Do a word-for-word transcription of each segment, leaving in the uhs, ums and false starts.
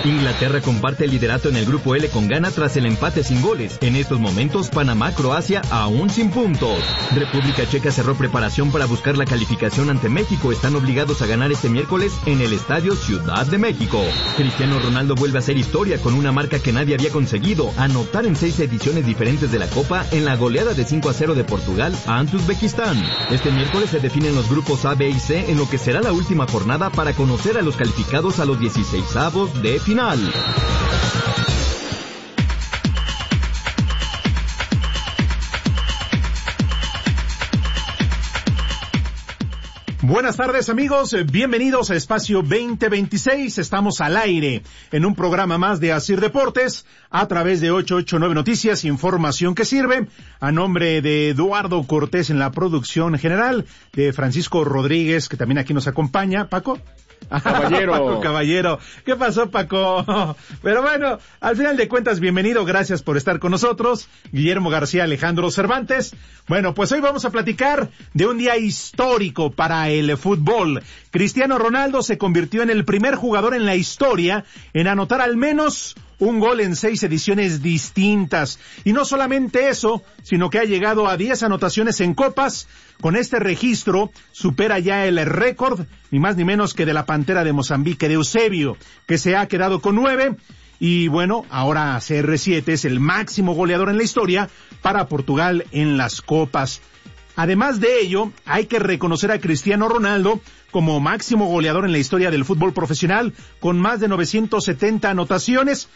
Inglaterra comparte el liderato en el grupo L con Ghana tras el empate sin goles. En estos momentos, Panamá, Croacia aún sin puntos. República Checa cerró preparación para buscar la calificación ante México. Están obligados a ganar este miércoles en el Estadio Ciudad de México. Cristiano Ronaldo vuelve a hacer historia con una marca que nadie había conseguido: anotar en seis ediciones diferentes de la Copa en la goleada de cinco a cero de Portugal ante Uzbekistán. Este miércoles se definen los grupos A, B y C en lo que será la última jornada para conocer a los calificados a los dieciseisavos de final. Buenas tardes, amigos, bienvenidos a Espacio veinte veintiséis. Estamos al aire en un programa más de Asir Deportes a través de ochocientos ochenta y nueve Noticias, información que sirve. A nombre de Eduardo Cortés en la producción general, de Francisco Rodríguez, que también aquí nos acompaña. Paco. Caballero. Paco Caballero. ¿Qué pasó, Paco? Pero bueno, al final de cuentas, bienvenido, gracias por estar con nosotros. Guillermo García, Alejandro Cervantes. Bueno, pues hoy vamos a platicar de un día histórico para el fútbol. Cristiano Ronaldo se convirtió en el primer jugador en la historia en anotar al menos un gol en seis ediciones distintas. Y no solamente eso, sino que ha llegado a diez anotaciones en copas. Con este registro supera ya el récord, ni más ni menos que de la Pantera de Mozambique, de Eusebio, que se ha quedado con nueve. Y bueno, ahora C R siete es el máximo goleador en la historia para Portugal en las copas. Además de ello, hay que reconocer a Cristiano Ronaldo como máximo goleador en la historia del fútbol profesional, con más de novecientas setenta anotaciones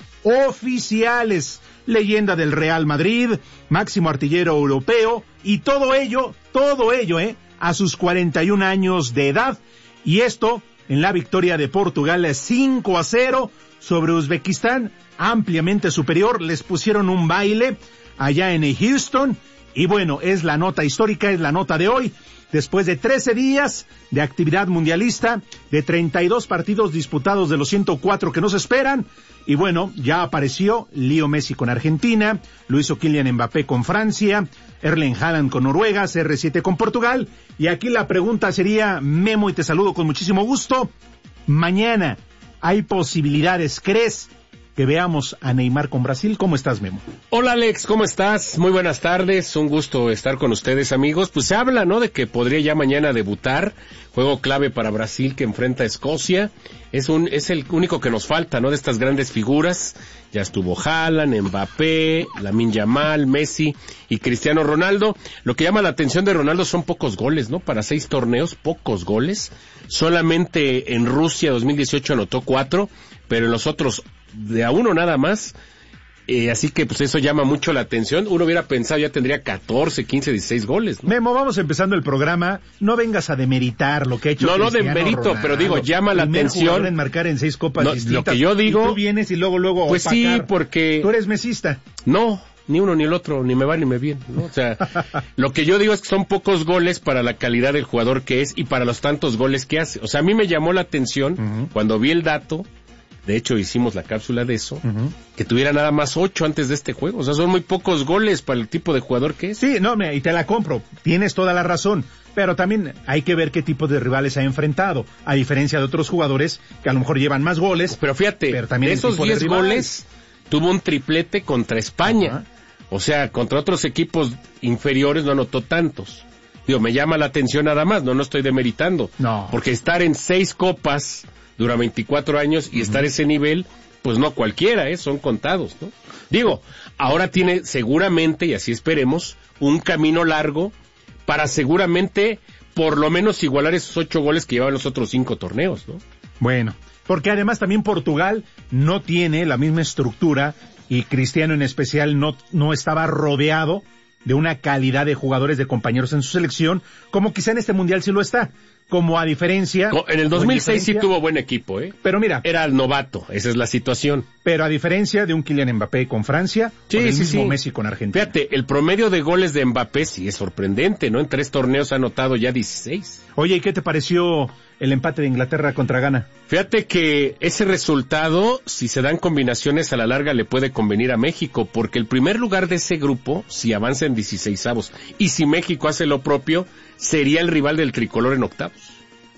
oficiales. Leyenda del Real Madrid, máximo artillero europeo, y todo ello, todo ello, eh, a sus cuarenta y un años de edad. Y esto en la victoria de Portugal cinco a cero sobre Uzbekistán, ampliamente superior. Les pusieron un baile allá en Houston. Y bueno, es la nota histórica, es la nota de hoy. Después de trece días de actividad mundialista, de treinta y dos partidos disputados de los ciento cuatro que nos esperan, y bueno, ya apareció Leo Messi con Argentina, lo hizo Kylian Mbappé con Francia, Erling Haaland con Noruega, C R siete con Portugal, y aquí la pregunta sería, Memo, y te saludo con muchísimo gusto, mañana, ¿hay posibilidades, crees, que veamos a Neymar con Brasil? ¿Cómo estás, Memo? Hola, Alex, ¿cómo estás? Muy buenas tardes, un gusto estar con ustedes, amigos. Pues se habla, ¿no?, de que podría ya mañana debutar, juego clave para Brasil que enfrenta a Escocia. Es un es el único que nos falta, ¿no?, de estas grandes figuras. Ya estuvo Haaland, Mbappé, Lamine Yamal, Messi y Cristiano Ronaldo. Lo que llama la atención de Ronaldo son pocos goles, ¿no? Para seis torneos, pocos goles. Solamente en Rusia dos mil dieciocho anotó cuatro, pero en los otros de a uno nada más. Eh, así que pues eso llama mucho la atención. Uno hubiera pensado ya tendría catorce, quince, dieciséis goles, ¿no? Memo, vamos empezando el programa. No vengas a demeritar lo que ha hecho No, Cristiano no demerito, Ronaldo. Pero digo, llama la Primer atención. jugador en marcar en seis copas No, distintas. lo que yo digo. Y tú vienes y luego, luego Pues opacar. sí, porque. Tú eres mesista. No, ni uno ni el otro, ni me va ni me viene, ¿no? O sea, lo que yo digo es que son pocos goles para la calidad del jugador que es y para los tantos goles que hace. O sea, a mí me llamó la atención uh-huh. cuando vi el dato. De hecho, hicimos la cápsula de eso, uh-huh. que tuviera nada más ocho antes de este juego. O sea, son muy pocos goles para el tipo de jugador que es. Sí, no, me, y te la compro. Tienes toda la razón. Pero también hay que ver qué tipo de rivales ha enfrentado. A diferencia de otros jugadores que a lo mejor llevan más goles. Pero fíjate, pero también de esos diez goles, tuvo un triplete contra España. Uh-huh. O sea, contra otros equipos inferiores no anotó tantos. Digo, me llama la atención nada más, no, no estoy demeritando. No. Porque estar en seis copas dura veinticuatro años y uh-huh. estar a ese nivel, pues no cualquiera, ¿eh? Son contados, ¿no? Digo, ahora tiene seguramente, y así esperemos, un camino largo para seguramente por lo menos igualar esos ocho goles que llevaban los otros cinco torneos, ¿no? Bueno, porque además también Portugal no tiene la misma estructura y Cristiano en especial no, no estaba rodeado de una calidad de jugadores, de compañeros en su selección, como quizá en este mundial sí lo está. Como a diferencia... En el dos mil seis sí tuvo buen equipo, ¿eh? Pero mira... Era el novato, esa es la situación. Pero a diferencia de un Kylian Mbappé con Francia, sí, con el sí, mismo sí. Messi con Argentina. Fíjate, el promedio de goles de Mbappé sí es sorprendente, ¿no? En tres torneos ha anotado ya dieciséis. Oye, ¿y qué te pareció el empate de Inglaterra contra Ghana? Fíjate que ese resultado, si se dan combinaciones a la larga, le puede convenir a México, porque el primer lugar de ese grupo, si avanza en dieciseisavos, y si México hace lo propio, sería el rival del tricolor en octavos.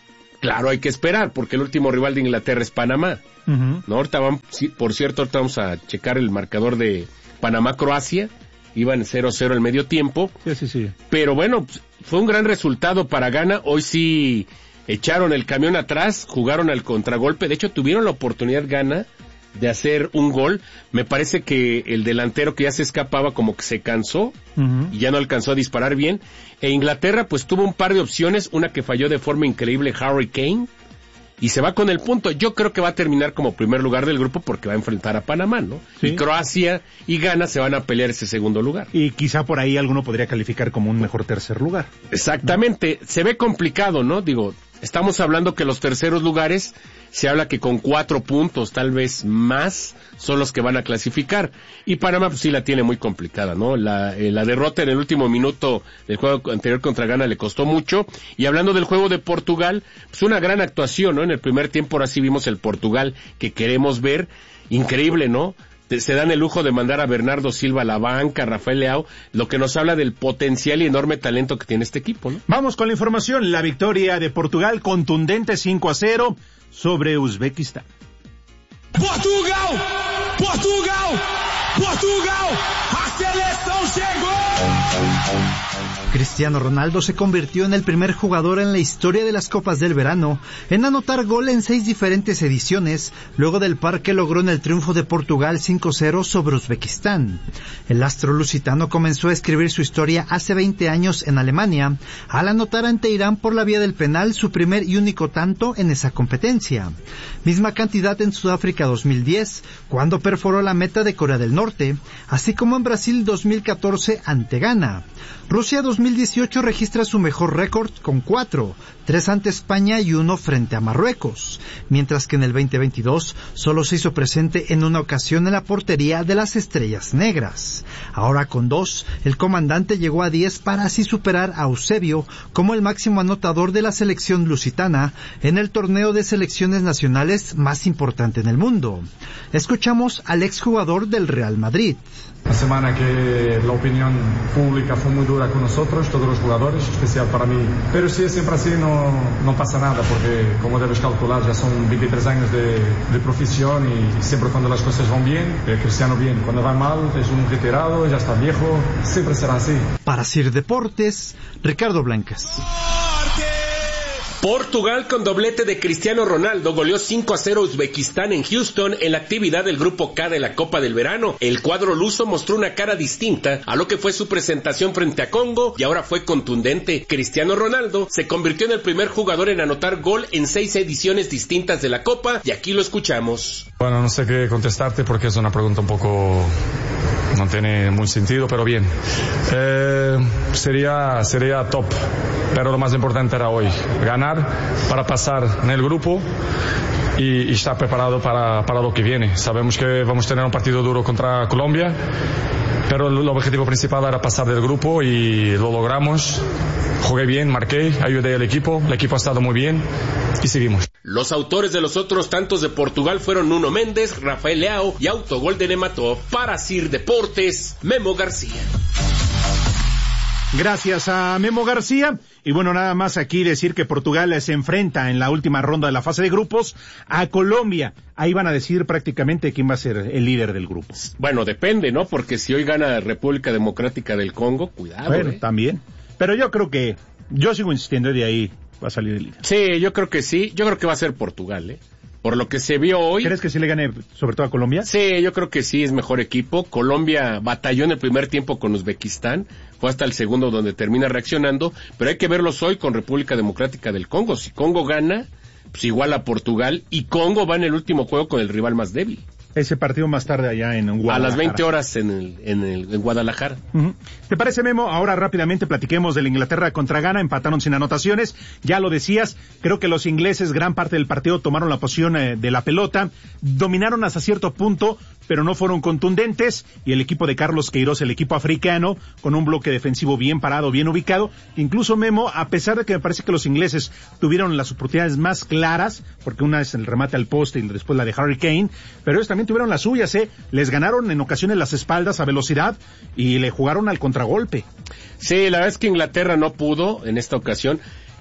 claro, hay que esperar, porque el último rival de Inglaterra es Panamá. Uh-huh. ¿No? Ahorita van, por cierto, ahorita vamos a checar el marcador de Panamá-Croacia. Iban cero cero al medio tiempo. Sí, sí, sí. Pero bueno, fue un gran resultado para Ghana. Hoy sí echaron el camión atrás, jugaron al contragolpe. De hecho, tuvieron la oportunidad Ghana de hacer un gol. Me parece que el delantero que ya se escapaba como que se cansó uh-huh. y ya no alcanzó a disparar bien. E Inglaterra pues tuvo un par de opciones, una que falló de forma increíble Harry Kane, y se va con el punto. Yo creo que va a terminar como primer lugar del grupo porque va a enfrentar a Panamá, ¿no? Sí. Y Croacia y Ghana se van a pelear ese segundo lugar. Y quizá por ahí alguno podría calificar como un mejor tercer lugar. Exactamente. ¿No? Se ve complicado, ¿no? Digo, estamos hablando que los terceros lugares, se habla que con cuatro puntos, tal vez más, son los que van a clasificar. Y Panamá pues sí la tiene muy complicada, ¿no? La, eh, la derrota en el último minuto del juego anterior contra Ghana le costó mucho. Y hablando del juego de Portugal, pues una gran actuación, ¿no? En el primer tiempo ahora sí vimos el Portugal que queremos ver. Increíble, ¿no? Se dan el lujo de mandar a Bernardo Silva a la banca, a Rafael Leao, lo que nos habla del potencial y enorme talento que tiene este equipo, ¿no? Vamos con la información. La victoria de Portugal, contundente cinco a cero sobre Uzbekistán. Portugal! Portugal! Portugal! A seleção chegou! Cristiano Ronaldo se convirtió en el primer jugador en la historia de las Copas del Verano en anotar gol en seis diferentes ediciones, luego del par que logró en el triunfo de Portugal cinco cero sobre Uzbekistán. El astro lusitano comenzó a escribir su historia hace veinte años en Alemania, al anotar ante Irán por la vía del penal su primer y único tanto en esa competencia. Misma cantidad en Sudáfrica dos mil diez, cuando perforó la meta de Corea del Norte, así como en Brasil dos mil catorce ante Ghana. Rusia dos mil dieciocho registra su mejor récord con cuatro, tres ante España y uno frente a Marruecos, mientras que en el veinte veintidós solo se hizo presente en una ocasión en la portería de las Estrellas Negras. Ahora con dos, el comandante llegó a diez para así superar a Eusebio como el máximo anotador de la selección lusitana en el torneo de selecciones nacionales más importante en el mundo. Escuchamos al exjugador del Real Madrid. Una semana que la opinión pública fue muy dura con nosotros, todos los jugadores, especial para mí. Pero si es siempre así, no, no pasa nada, porque como debes calcular, ya son veintitrés años de, de profesión y siempre cuando las cosas van bien, eh, Cristiano bien. Cuando va mal, es un retirado, ya está viejo, siempre será así. Para Sir Deportes, Ricardo Blancas. Portugal con doblete de Cristiano Ronaldo goleó cinco a cero a Uzbekistán en Houston en la actividad del Grupo K de la Copa del Verano. El cuadro luso mostró una cara distinta a lo que fue su presentación frente a Congo y ahora fue contundente. Cristiano Ronaldo se convirtió en el primer jugador en anotar gol en seis ediciones distintas de la Copa y aquí lo escuchamos. Bueno, no sé qué contestarte porque es una pregunta un poco... no tiene muy sentido, pero bien. Eh, sería, sería top, pero lo más importante era hoy, ganar para pasar en el grupo y, y estar preparado para, para lo que viene. Sabemos que vamos a tener un partido duro contra Colombia, pero el, el objetivo principal era pasar del grupo y lo logramos. Jugué bien, marqué, ayudé al equipo, el equipo ha estado muy bien y seguimos. Los autores de los otros tantos de Portugal fueron Nuno Méndez, Rafael Leao y autogol de Nematov. Para Sir Deportes, Memo García. Gracias a Memo García. Y bueno, nada más aquí decir que Portugal se enfrenta en la última ronda de la fase de grupos a Colombia. Ahí van a decir prácticamente quién va a ser el líder del grupo. Bueno, depende, ¿no? Porque si hoy gana República Democrática del Congo, cuidado. Bueno, ¿eh? También. Pero yo creo que, yo sigo insistiendo, de ahí va a salir el líder. Sí, yo creo que sí. Yo creo que va a ser Portugal, ¿eh? Por lo que se vio hoy. ¿Crees que sí le gane sobre todo a Colombia? Sí, yo creo que sí, es mejor equipo. Colombia batalló en el primer tiempo con Uzbekistán, fue hasta el segundo donde termina reaccionando, pero hay que verlos hoy con República Democrática del Congo. Si Congo gana, pues igual a Portugal, y Congo va en el último juego con el rival más débil. Ese partido más tarde allá en Guadalajara. A las veinte horas en el, en el, en Guadalajara. Uh-huh. ¿Te parece, Memo? Ahora rápidamente platiquemos de la Inglaterra contra Ghana. Empataron sin anotaciones. Ya lo decías, creo que los ingleses gran parte del partido tomaron la posición eh, de la pelota, dominaron hasta cierto punto, pero no fueron contundentes, y el equipo de Carlos Queiroz, el equipo africano, con un bloque defensivo bien parado, bien ubicado. Incluso, Memo, a pesar de que me parece que los ingleses tuvieron las oportunidades más claras, porque una es el remate al poste y después la de Harry Kane, pero ellos también tuvieron las suyas, ¿eh? Les ganaron en ocasiones las espaldas a velocidad y le jugaron al contragolpe. Sí, la verdad es que Inglaterra no pudo en esta ocasión.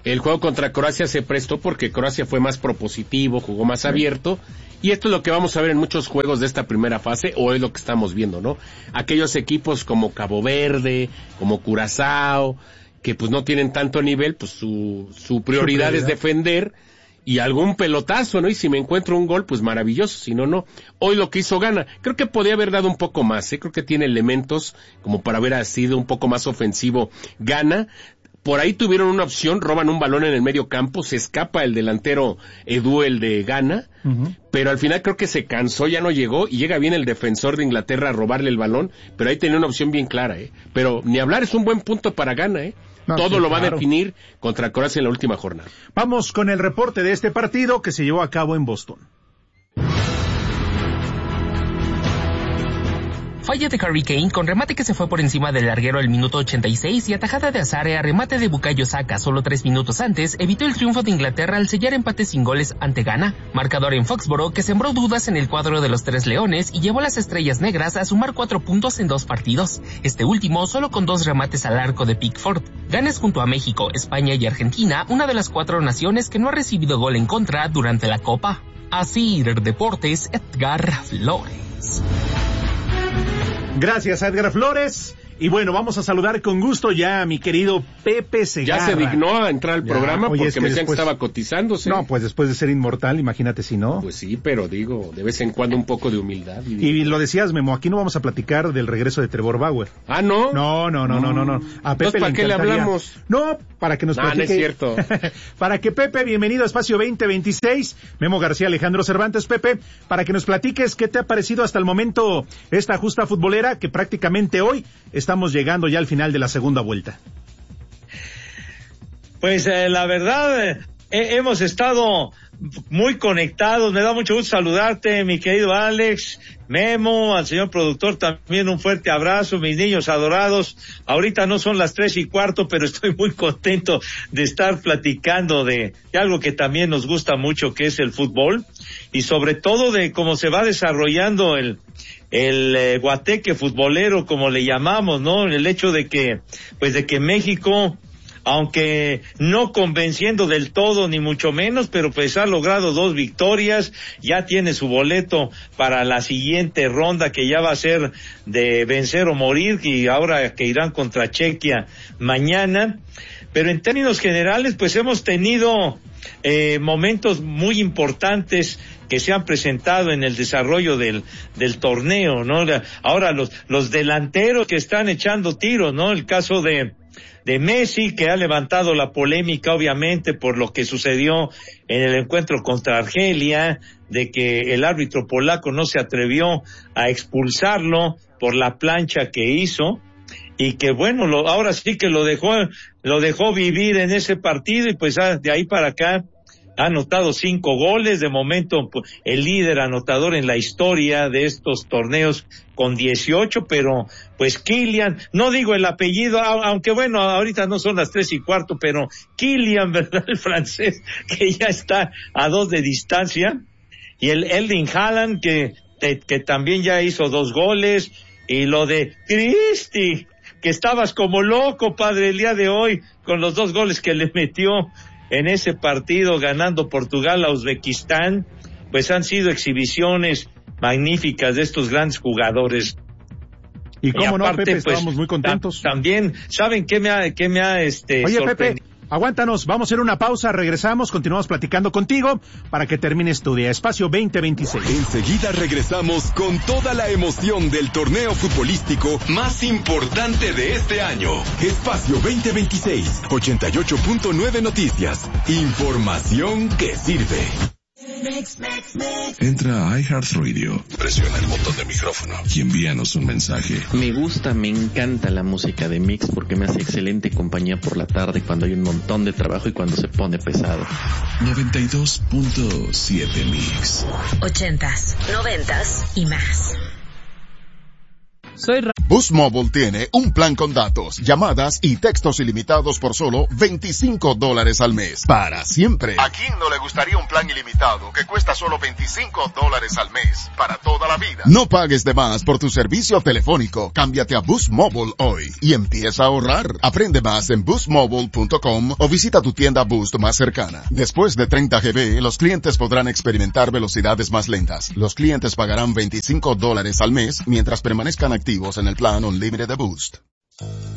El juego contra Croacia se prestó porque Croacia fue más propositivo, jugó más abierto, y esto es lo que vamos a ver en muchos juegos de esta primera fase, o es lo que estamos viendo, ¿no? Aquellos equipos como Cabo Verde, como Curazao, que pues no tienen tanto nivel, pues su, su prioridad, su prioridad es defender, y algún pelotazo, ¿no? Y si me encuentro un gol, pues maravilloso, si no, no. Hoy lo que hizo Ghana, creo que podía haber dado un poco más, ¿eh? Creo que tiene elementos como para haber sido un poco más ofensivo Ghana. Por ahí tuvieron una opción, roban un balón en el medio campo, se escapa el delantero Edu, el de Ghana, uh-huh. pero al final creo que se cansó, ya no llegó, y llega bien el defensor de Inglaterra a robarle el balón, pero ahí tenía una opción bien clara, ¿eh? Pero ni hablar, es un buen punto para Ghana, ¿eh? No, Todo sí, lo va claro. a definir contra Croacia en la última jornada. Vamos con el reporte de este partido que se llevó a cabo en Boston. Falla de Harry Kane con remate que se fue por encima del larguero al minuto ochenta y seis y atajada de Azare a remate de Bukayo Saka solo tres minutos antes evitó el triunfo de Inglaterra al sellar empate sin goles ante Ghana, marcador en Foxborough que sembró dudas en el cuadro de los Tres Leones y llevó a las Estrellas Negras a sumar cuatro puntos en dos partidos, este último solo con dos remates al arco de Pickford. Ghana es junto a México, España y Argentina una de las cuatro naciones que no ha recibido gol en contra durante la Copa. Así Deportes, Edgar Flores. Gracias a Edgar Flores. Y bueno, vamos a saludar con gusto ya a mi querido Pepe Segarra. Ya se dignó a entrar al ya. programa Oye, porque es que me decían después... que estaba cotizándose. No, pues después de ser inmortal, imagínate si no. Pues sí, pero digo, de vez en cuando un poco de humildad. Y, y lo decías, Memo, aquí no vamos a platicar del regreso de Trevor Bauer. Ah, ¿no? No, no, no, no, no. no. A Pepe ¿para le qué le hablamos? No, para que nos no, platique. No, es cierto. Para que Pepe, bienvenido a Espacio veinte veintiséis. Memo García, Alejandro Cervantes, Pepe, para que nos platiques qué te ha parecido hasta el momento esta justa futbolera que prácticamente hoy estamos llegando ya al final de la segunda vuelta. Pues eh, la verdad, eh, hemos estado muy conectados, me da mucho gusto saludarte, mi querido Alex, Memo, al señor productor también un fuerte abrazo, mis niños adorados. Ahorita no son las tres y cuarto, pero estoy muy contento de estar platicando de, de algo que también nos gusta mucho, que es el fútbol, y sobre todo de cómo se va desarrollando el el eh, guateque futbolero, como le llamamos, ¿no? El hecho de que, pues de que México, aunque no convenciendo del todo, ni mucho menos, pero pues ha logrado dos victorias, ya tiene su boleto para la siguiente ronda, que ya va a ser de vencer o morir, y ahora que irán contra Chequia mañana. Pero en términos generales, pues hemos tenido eh, momentos muy importantes que se han presentado en el desarrollo del del torneo, ¿no? Ahora los los delanteros que están echando tiros, ¿no? El caso de de Messi, que ha levantado la polémica, obviamente, por lo que sucedió en el encuentro contra Argelia, de que el árbitro polaco no se atrevió a expulsarlo por la plancha que hizo, y que bueno, lo, ahora sí que lo dejó, lo dejó vivir en ese partido, y pues ah, de ahí para acá ha anotado cinco goles, de momento pues, el líder anotador en la historia de estos torneos con dieciocho, pero pues Kylian, no digo el apellido, aunque bueno, ahorita no son las tres y cuarto, pero Kylian, ¿verdad? El francés, que ya está a dos de distancia, y el Erling Haaland, que, que también ya hizo dos goles, y lo de Cristi, que estabas como loco, padre, el día de hoy, con los dos goles que le metió en ese partido, ganando Portugal a Uzbekistán, pues han sido exhibiciones magníficas de estos grandes jugadores. Y cómo y aparte, no, Pepe, pues, estábamos muy contentos. Ta- también, ¿saben qué me ha, qué me ha este Oye, sorprendido? Pepe, aguántanos, vamos a hacer una pausa, regresamos, continuamos platicando contigo para que termines tu día. Espacio veinte veintiséis. Enseguida regresamos con toda la emoción del torneo futbolístico más importante de este año. Espacio veinte veintiséis, ochenta y ocho punto nueve Noticias. Información que sirve. Mix, mix, mix. Entra a iHeartRadio, presiona el botón de micrófono y envíanos un mensaje. Me gusta, me encanta la música de Mix porque me hace excelente compañía por la tarde cuando hay un montón de trabajo y cuando se pone pesado. noventa y dos punto siete Mix. Ochentas, noventas y más. Soy Ra- Boost Mobile tiene un plan con datos, llamadas y textos ilimitados por solo veinticinco dólares al mes. Para siempre. ¿A quién no le gustaría un plan ilimitado que cuesta solo veinticinco dólares al mes para toda la la vida. No pagues de más por tu servicio telefónico. Cámbiate a Boost Mobile hoy y empieza a ahorrar. Aprende más en boost mobile punto com o visita tu tienda Boost más cercana. Después de treinta gigabytes, los clientes podrán experimentar velocidades más lentas. Los clientes pagarán veinticinco dólares al mes mientras permanezcan activos en el plan Unlimited de Boost.